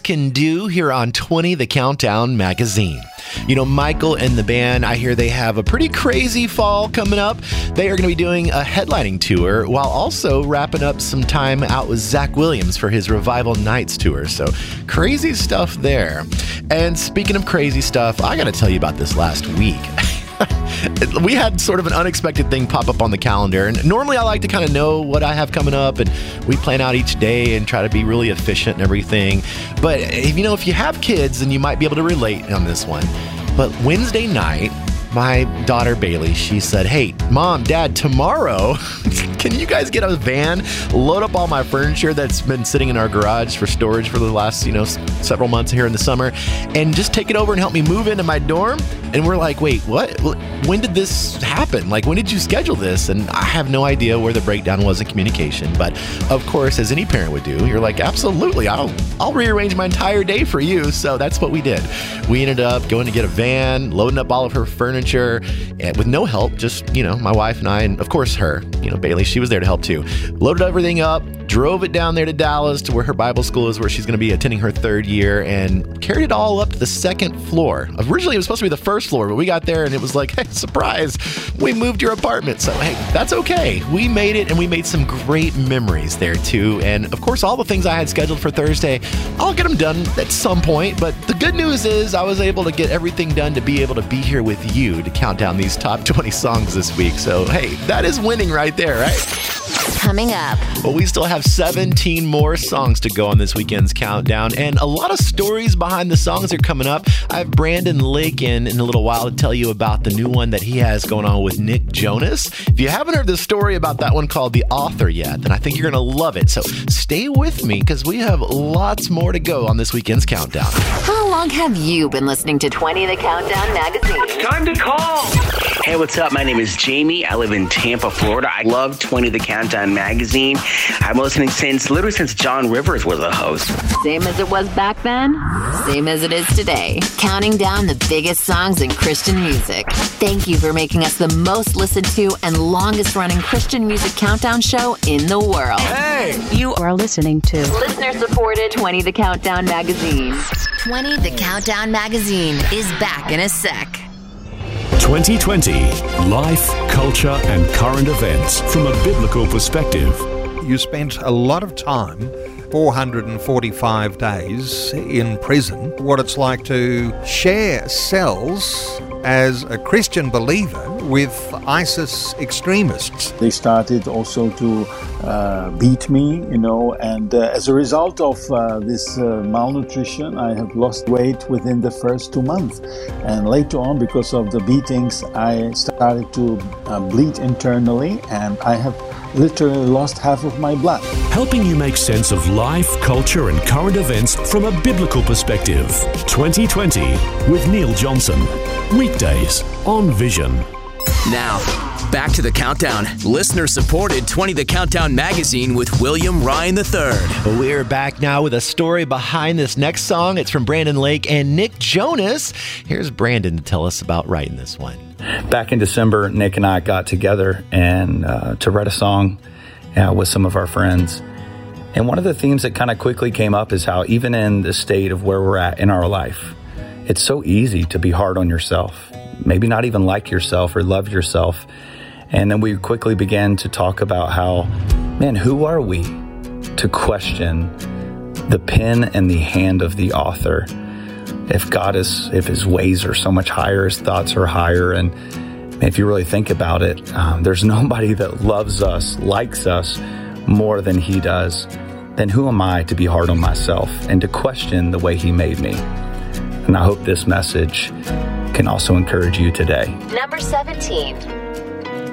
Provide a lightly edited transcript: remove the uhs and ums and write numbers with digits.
can do here on 20 The Countdown magazine. You know, Michael and the band, I hear they have a pretty crazy fall coming up. They are going to be doing a headlining tour while also wrapping up some time out with Zach Williams for his Revival Nights tour. So crazy stuff there. And speaking of crazy stuff, I got to tell you about this last week. We had sort of an unexpected thing pop up on the calendar. And normally I like to kind of know what I have coming up, and we plan out each day and try to be really efficient and everything. But if you have kids, then you might be able to relate on this one. But Wednesday night, my daughter Bailey, she said, "Hey, Mom, Dad, tomorrow, can you guys get a van, load up all my furniture that's been sitting in our garage for storage for the last, several months here in the summer, and just take it over and help me move into my dorm?" And we're like, "Wait, what? When did this happen? Like, when did you schedule this?" And I have no idea where the breakdown was in communication. But of course, as any parent would do, you're like, "Absolutely, I'll rearrange my entire day for you." So that's what we did. We ended up going to get a van, loading up all of her furniture, and with no help, just, my wife and I, and of course her, Bailey, she was there to help too. Loaded everything up, drove it down there to Dallas to where her Bible school is, where she's going to be attending her third year, and carried it all up to the second floor. Originally, it was supposed to be the first floor, but we got there and it was like, "Hey, surprise, we moved your apartment." So, hey, that's okay. We made it, and we made some great memories there too. And of course, all the things I had scheduled for Thursday, I'll get them done at some point. But the good news is I was able to get everything done to be able to be here with you to count down these top 20 songs this week. So, hey, that is winning right there, right? Coming up. Well, we still have 17 more songs to go on this weekend's countdown, and a lot of stories behind the songs are coming up. I have Brandon Lake in a little while to tell you about the new one that he has going on with Nick Jonas. If you haven't heard the story about that one called The Author yet, then I think you're going to love it. So stay with me, because we have lots more to go on this weekend's countdown. How long have you been listening to 20 The Countdown magazine? Time to call! Hey, what's up? My name is Jamie. I live in Tampa, Florida. I love 20 The Countdown magazine. I'm listening since John Rivers was a host. Same as it was back then, same as it is today. Counting down the biggest songs in Christian music. Thank you for making us the most listened to and longest running Christian music countdown show in the world. Hey! You are listening to listener-supported 20 The Countdown magazine. 20 The Countdown magazine is back in a sec. 2020. Life, culture, and current events from a biblical perspective. You spent a lot of time, 445 days in prison. What it's like to share cells as a Christian believer with ISIS extremists. They started also to beat me, and as a result of this malnutrition, I have lost weight within the first 2 months. And later on, because of the beatings, I started to bleed internally, and I have literally lost half of my blood. Helping you make sense of life, culture, and current events from a biblical perspective. 2020 with Neil Johnson. Weekdays on Vision. Now, back to the countdown. Listener-supported 20 The Countdown magazine with William Ryan III. We're back now with a story behind this next song. It's from Brandon Lake and Nick Jonas. Here's Brandon to tell us about writing this one. Back in December, Nick and I got together and to write a song with some of our friends. And one of the themes that kind of quickly came up is how even in the state of where we're at in our life, it's so easy to be hard on yourself, maybe not even like yourself or love yourself. And then we quickly began to talk about how, who are we to question the pen and the hand of the author? If his ways are so much higher, his thoughts are higher. And if you really think about it, there's nobody that loves us, likes us more than he does. Then who am I to be hard on myself and to question the way he made me? And I hope this message can also encourage you today. Number 17.